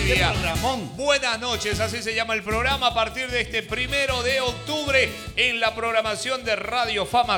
día. Ramón. Buenas noches, así se llama el programa a partir de este 1 de octubre en la programación de Radio Fama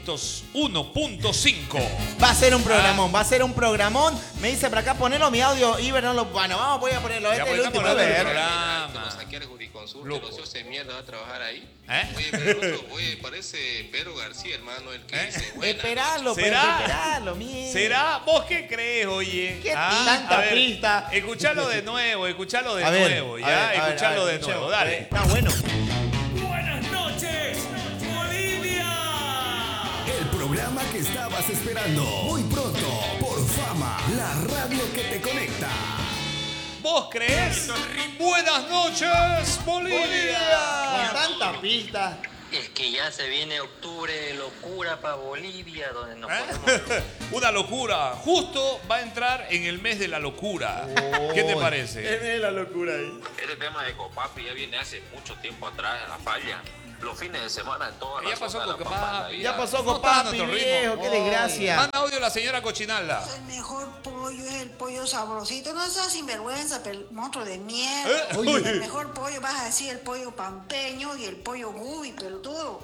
101.5. Va a ser un programón, va a ser un programón. Me dice por acá, ponelo mi audio, Iber, no lo... Bueno, vamos, voy a ponerlo. Este es el último. A ver. Programa. Saquear jurisconsulta, Loco. los socios de mierda va a trabajar ahí. ¿Eh? Oye, pero el otro, parece Pedro García, hermano, el que dice, buena Esperalo, pero ¿Será? esperalo, mierda. ¿Será? ¿Vos qué crees, oye? ¿Qué tanta a ver, pista? Escuchalo de nuevo, escuchalo de A ver, nuevo, a ya, ver, a ver, escuchalo a ver, de nuevo, escuchemos. dale. Está bueno. Buenas noches, Bolivia. El programa que estabas esperando. Muy pronto, por Fama, la radio que te conecta. ¿Vos crees? Buenas noches, Bolivia. Con tanta pista. Es que ya se viene octubre, locura para Bolivia, donde nos ¿Eh? podemos... Una locura. Justo va a entrar en el mes de la locura. ¿Qué te parece? Es la locura ahí. Este tema de Copapi ya viene hace mucho tiempo atrás en la falla. Los fines de semana en todas Ya las pasó zonas de con La Pampa, Copapi. la Ya vida. pasó No con está papi, nuestro ritmo. viejo, qué desgracia. Manda audio la señora Cochinalda. El mejor pollo es el pollo sabrosito. No seas sinvergüenza, monstruo de mierda. ¿Eh? Oye. El mejor pollo, vas a decir el pollo pampeño y el pollo gubi, pelotudo.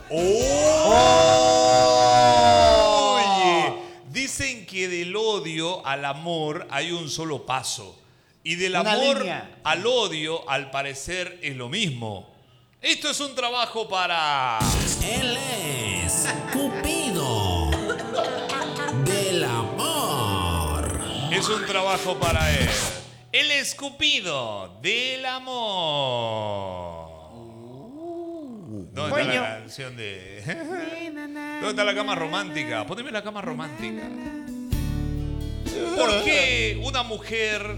Oye, dicen que del odio al amor hay un solo paso. Y del Una amor línea. al odio, al parecer, es lo mismo. Esto es un trabajo para... Él es Cupido del amor. Es un trabajo para él. El escupido del amor. ¿Dónde está Coño. la canción de...? ¿Dónde está la cama romántica? Poneme la cama romántica. ¿Por qué una mujer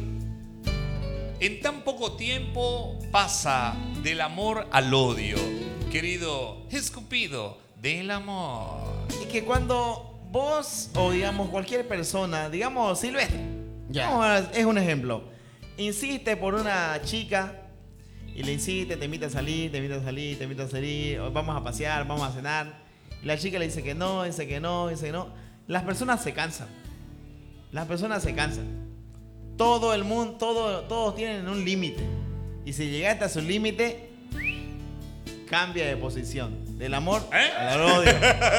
en tan poco tiempo pasa del amor al odio? Querido escupido del amor. Y que cuando vos o digamos cualquier persona, digamos Silvestre, es un ejemplo, insiste por una chica y le insiste, te invita a salir, te invita a salir, te invita a salir, o vamos a pasear, vamos a cenar, y la chica le dice que no, dice que no, dice que no. Las personas se cansan. Las personas se cansan. Todo el mundo, todos tienen un límite. Y si llegaste a su límite, cambia de posición. Del amor al odio.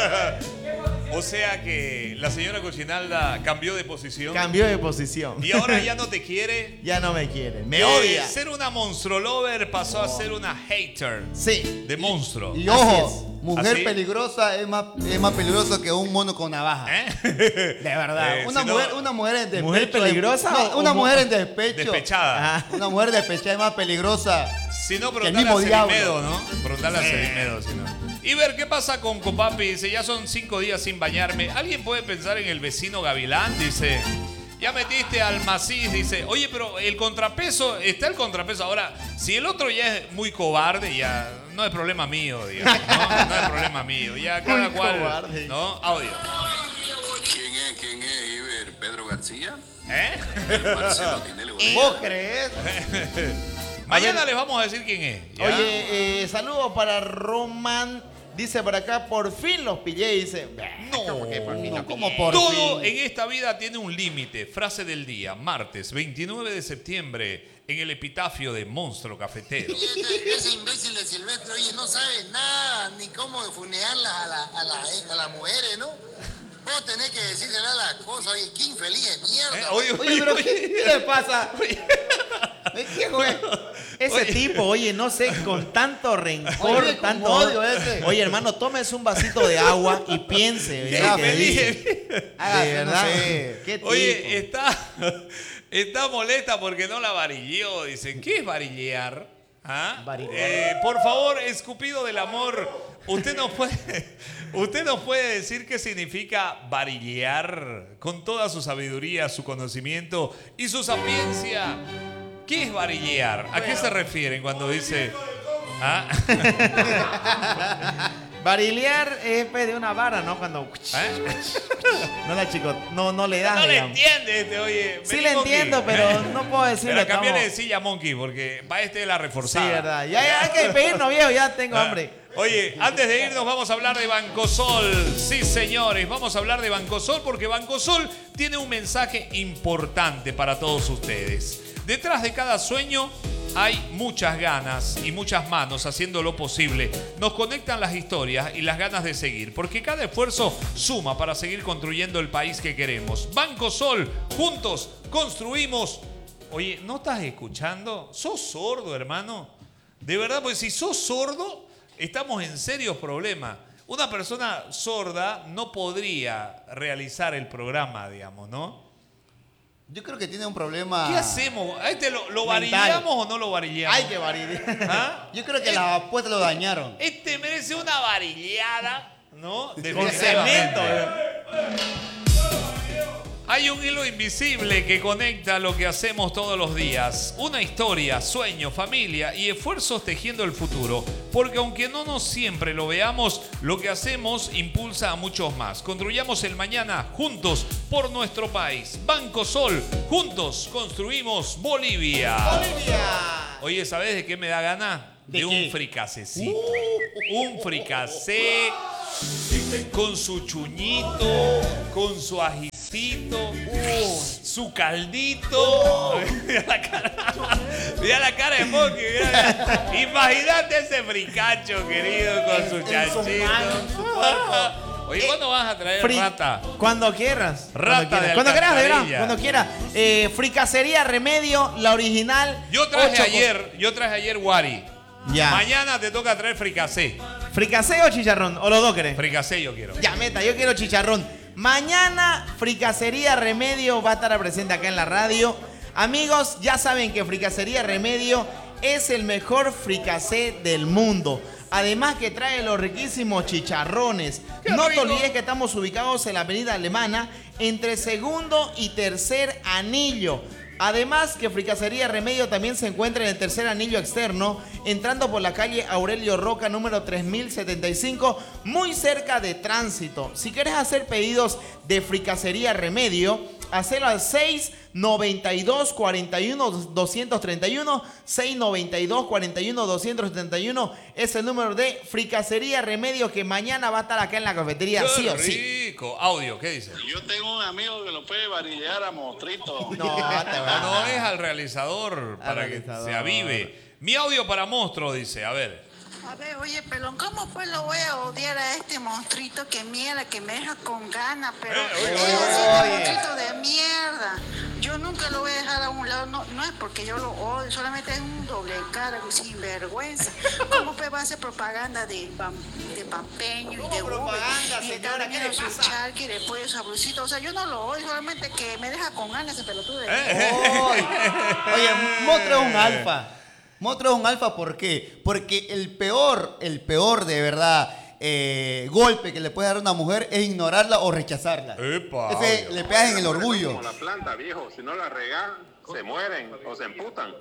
O sea que la señora Cochinalda cambió de posición. Cambió de posición. Y ahora ya no te quiere. Ya no me quiere. Me De odia. ser una monstro lover pasó a ser una hater Sí. de monstruo. Y Así ojo, mujer ¿Así? peligrosa es más peligroso que un mono con navaja. De verdad. Si no- Una mujer en despecho. ¿Mujer peligrosa No, o una mo- mujer en despecho. Despechada. Ajá. Una mujer despechada es más peligrosa. Si no, Que el preguntarle mismo a diablo. Cerimedo, ¿no? Preguntarle a Cerimedo, si no. Y ver qué pasa con Copapi. Dice, ya son 5 días sin bañarme. ¿Alguien puede pensar en el vecino Gavilán? Dice, ya metiste al maciz. Dice, oye, pero el contrapeso, está el contrapeso. Ahora, si el otro ya es muy cobarde, ya no es problema mío, digamos. No es problema mío. Ya cada Muy cual, cobarde. ¿no? Audio. ¿Quién es, Iber? ¿Pedro García? ¿Eh? El Marcelo Tinelli. ¿Vos crees? Mañana les vamos a decir quién es. ¿ya? Oye, saludos para Roman. Dice por acá, por fin los pillé. Dice, No, ¿cómo por todo fin? en esta vida tiene un límite. Frase del día, martes 29 de septiembre, en el epitafio de Monstruo Cafetero. Ese imbécil de Silvestre, oye, no sabe nada ni cómo funearlas a las mujeres, ¿no? Vos tenés que decirle las cosas, oye, qué infeliz de mierda. Oye, oye, pero ¿qué le pasa? ¿Qué güey? Ese Oye. tipo, oye, no sé, con tanto rencor, Oye, con tanto odio ese. Oye, hermano, tómese un vasito de agua y piense. Qué ¿verdad? feliz. De Hágase, verdad. no sé. ¿Qué tipo? Oye, está molesta porque no la varilleó. Dice, ¿qué es varillear? ¿Ah? Varillear. Por favor, escupido del amor, usted nos puede decir qué significa varillear con toda su sabiduría, su conocimiento y su sapiencia. ¿Qué es varillear? ¿A qué se refieren cuando dice... ¿Ah? Varilear es pues, de una vara, ¿no? Cuando... ¿Eh? No la chico, no le das, No le digamos. entiende este, oye. Sí vení, le Monkey. entiendo, pero no puedo decirlo. Pero cambiarle de estamos- silla, Monkey, porque va este de la Sí, reforzada. verdad. Ya hay que pedirnos, viejo, ya tengo Ah. hambre. Oye, antes de irnos vamos a hablar de Bancosol. Sí, señores, vamos a hablar de Bancosol porque Bancosol tiene un mensaje importante para todos ustedes. Detrás de cada sueño hay muchas ganas y muchas manos haciendo lo posible. Nos conectan las historias y las ganas de seguir, porque cada esfuerzo suma para seguir construyendo el país que queremos. Banco Sol, juntos construimos. Oye, ¿no estás escuchando? ¿Sos sordo, hermano? De verdad, porque si sos sordo, estamos en serios problemas. Una persona sorda no podría realizar el programa, digamos, ¿no? Yo creo que tiene un problema. ¿Qué hacemos? ¿A este lo varillamos o no lo varillamos? Hay que varillar. ¿Ah? Yo creo que las apuestas lo dañaron. Este merece una varillada, ¿no? Con cemento. Hay un hilo invisible que conecta lo que hacemos todos los días. Una historia, sueño, familia y esfuerzos tejiendo el futuro. Porque aunque no siempre lo veamos, lo que hacemos impulsa a muchos más. Construyamos el mañana juntos por nuestro país. Banco Sol, juntos construimos Bolivia. ¡Bolivia! Oye, ¿sabes de qué me da gana? De un fricasecito. Un fricasé con su chuñito, con su ajicito, su caldito. Mira la cara de Monkey. Imagínate ese fricacho, querido, con su chanchito. Oye, ¿cuándo vas a traer rata? Cuando quieras. Cuando quieras, de verdad. Cuando quieras. Fricasería Remedio, la original. Yo traje ayer Wari. Ya. Mañana te toca traer fricasé. ¿Fricasé o chicharrón? ¿O los dos querés? Fricasé yo quiero. Ya, meta, yo quiero chicharrón. Mañana Fricasería Remedio va a estar presente acá en la radio. Amigos, ya saben que Fricasería Remedio es el mejor fricasé del mundo. Además que trae los riquísimos chicharrones. No te olvides que estamos ubicados en la avenida Alemana, entre segundo y tercer anillo. Además que Fricasería Remedio también se encuentra en el tercer anillo externo, entrando por la calle Aurelio Roca, número 3075, muy cerca de Tránsito. Si quieres hacer pedidos de Fricasería Remedio, hacelo al 692-41-231, 692-41-231 es el número de Fricasería Remedio, que mañana va a estar acá en la cafetería, sí o sí. Rico. Audio, ¿qué dice? Yo tengo un amigo que lo puede varillear a Monstruito. No es al realizador para que se avive. Mi audio para Monstruo dice, a ver. A ver, oye, pelón, ¿cómo pues lo voy a odiar a este monstruito que mierda, que me deja con ganas? Pero es un monstruito de mierda. Yo nunca lo voy a dejar a un lado, no es porque yo lo odio, solamente es un doble cara, sin vergüenza. ¿Cómo pues va a hacer propaganda de Pampeño y de propaganda, señora? ¿Qué le pasa? Charqui, de pollo sabrosito, o sea, yo no lo odio, solamente que me deja con ganas ese pelotudo. Oye, Monstruo es un alfa. Monstruo es un alfa, ¿por qué? Porque el peor de verdad golpe que le puede dar a una mujer es ignorarla o rechazarla. Ese le pegas en el orgullo. Como la planta, viejo, si no la regas, se mueren o se emputan.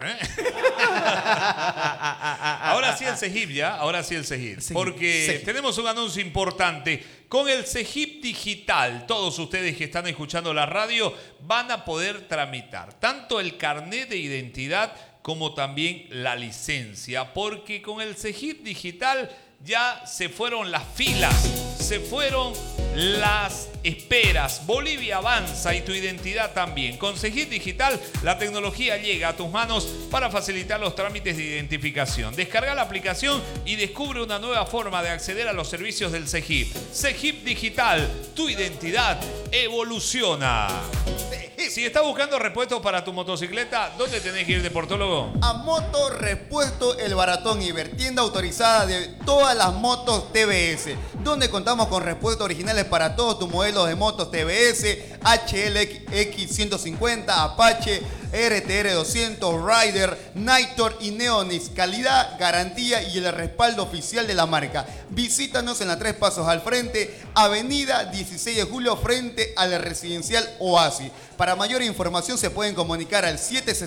Ahora sí el CEGIP, ¿ya? Ahora sí el CEGIP. Porque tenemos un anuncio importante. Con el CEGIP digital, todos ustedes que están escuchando la radio van a poder tramitar tanto el carnet de identidad como también la licencia, porque con el CEGIP digital ya se fueron las filas, se fueron las esperas. Bolivia avanza y tu identidad también. Con CEGIP digital, la tecnología llega a tus manos para facilitar los trámites de identificación. Descarga la aplicación y descubre una nueva forma de acceder a los servicios del CEGIP. CEGIP digital, tu identidad evoluciona. Si estás buscando repuestos para tu motocicleta, ¿dónde tenés que ir, deportólogo? A Moto Repuesto El Baratón, tienda autorizada de todas las motos TBS, donde contamos con repuestos originales para todos tus modelos de motos TBS, HLX 150, Apache, RTR 200, Rider, Nitor y Neonix. Calidad, garantía y el respaldo oficial de la marca. Visítanos en la 3 Pasos al Frente, Avenida 16 de Julio, frente al residencial Oasis. Para mayor información se pueden comunicar al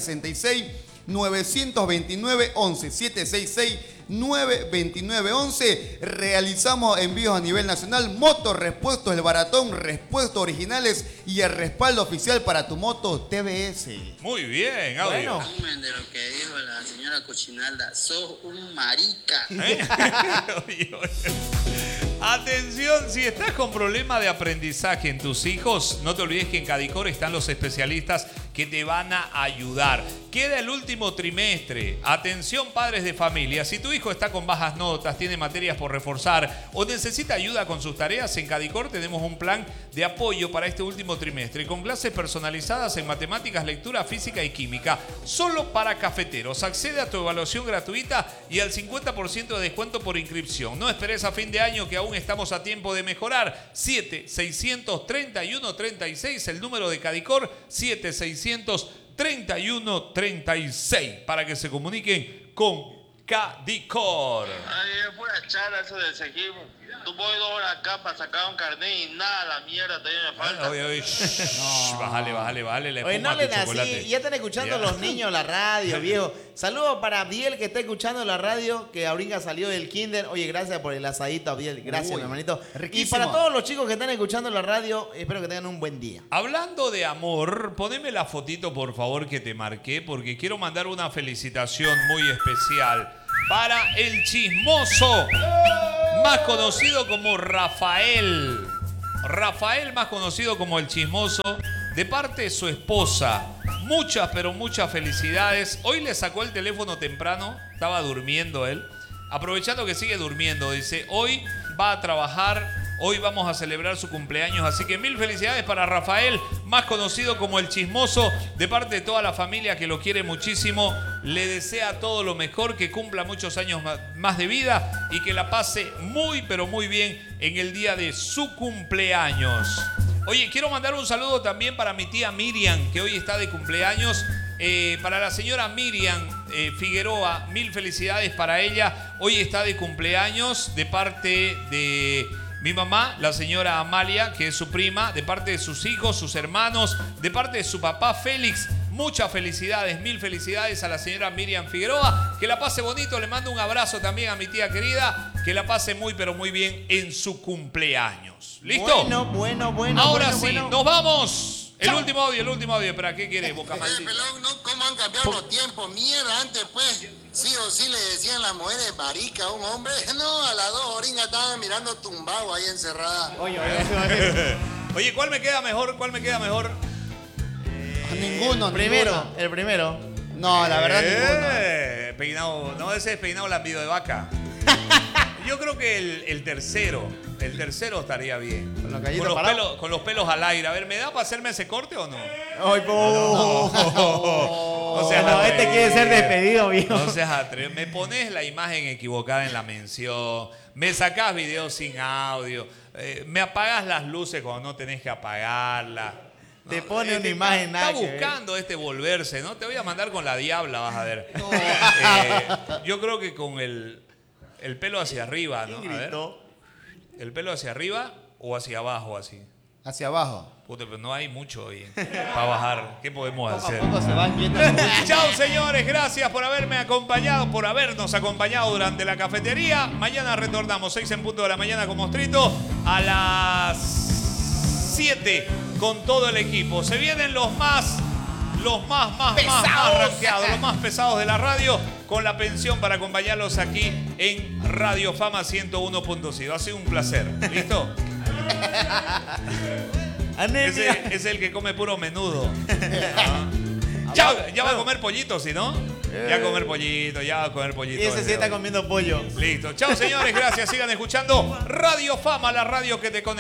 766-929-11, 766-929-11. Realizamos envíos a nivel nacional. Moto Repuestos El Baratón, repuestos originales y el respaldo oficial para tu moto TBS. Muy bien, audio. Bueno. De lo que dijo la señora Cochinalda, sos un marica. Atención, si estás con problema de aprendizaje en tus hijos, no te olvides que en Cadicor están los especialistas que te van a ayudar. Queda el último trimestre. Atención, padres de familia. Si tu hijo está con bajas notas, tiene materias por reforzar o necesita ayuda con sus tareas, en Cadicor tenemos un plan de apoyo para este último trimestre con clases personalizadas en matemáticas, lectura, física y química. Solo para cafeteros. Accede a tu evaluación gratuita y al 50% de descuento por inscripción. No esperes a fin de año, que aún estamos a tiempo de mejorar. 7631-36, el número de Cadicor, 7631-36, para que se comuniquen con Cadicor. Ay, es pura charla eso del seguir. Tú voy 2 horas acá para sacar un carnet y nada, la mierda todavía me falta. Oye, bájale. La Oye, no espuma a le tu así. chocolate. Ya están escuchando los niños la radio, viejo. Saludos para Abdiel, que está escuchando la radio, que ahorita salió del kinder. Oye, gracias por el asadito, Abdiel. Gracias, mi hermanito. Riquísimo. Y para todos los chicos que están escuchando la radio, espero que tengan un buen día. Hablando de amor, poneme la fotito, por favor, que te marqué, porque quiero mandar una felicitación muy especial para el chismoso, más conocido como Rafael. Rafael, más conocido como el chismoso, de parte de su esposa. Muchas, pero muchas felicidades. Hoy le sacó el teléfono temprano, estaba durmiendo él. Aprovechando que sigue durmiendo, dice, hoy va a trabajar, hoy vamos a celebrar su cumpleaños. Así que 1000 felicidades para Rafael, más conocido como el chismoso, de parte de toda la familia que lo quiere muchísimo. Le desea todo lo mejor, que cumpla muchos años más de vida y que la pase muy, pero muy bien en el día de su cumpleaños. Oye, quiero mandar un saludo también para mi tía Miriam, que hoy está de cumpleaños. Para la señora Miriam Figueroa, 1000 felicidades para ella. Hoy está de cumpleaños de parte de mi mamá, la señora Amalia, que es su prima, de parte de sus hijos, sus hermanos, de parte de su papá Félix. Muchas felicidades, 1000 felicidades a la señora Miriam Figueroa. Que la pase bonito. Le mando un abrazo también a mi tía querida. Que la pase muy, pero muy bien en su cumpleaños. ¿Listo? Bueno. Ahora sí, nos vamos. El último audio. ¿Para qué quieres, boca maldita? Pelón, ¿no? ¿Cómo han cambiado los tiempos? Mierda, antes pues, sí o sí le decían las mujeres marica a un hombre. No, a las 2 oringas estaban mirando tumbado ahí encerrada. Oye, ¿cuál me queda mejor? Ninguno. El primero. No, la verdad, ninguno. Peinado, no, ese es peinado lambido de vaca. Yo creo que el tercero estaría bien. Con los pelos al aire. A ver, ¿me da para hacerme ese corte o no? Ay, O sea, este quiere ser despedido, viejo. No seas atrevido. Me pones la imagen equivocada en la mención. Me sacás videos sin audio. Me apagas las luces cuando no tenés que apagarlas. Te pone una imagen nada. Está buscando volverse, ¿no? Te voy a mandar con la diabla, vas a ver. Yo creo que con el pelo hacia arriba, ¿no? A ver. ¿El pelo hacia arriba o hacia abajo, así? Hacia abajo. Puta, pero no hay mucho hoy para bajar. ¿Qué podemos hacer? Poco se van viendo. Chao, señores. Gracias por habernos acompañado durante la cafetería. Mañana retornamos 6 en punto de la mañana con Mostrito. A las 7 con todo el equipo. Se vienen los más rankeados, los más pesados de la radio, con la pensión para acompañarlos aquí en Radio Fama 101.5. Ha sido un placer. ¿Listo? Ese es el que come puro menudo. Chao, ya va a comer pollito, ¿sí no? Ya va a comer pollito. Y ese sí está comiendo pollo. Listo. Chao, señores. Gracias. Sigan escuchando Radio Fama, la radio que te conecta.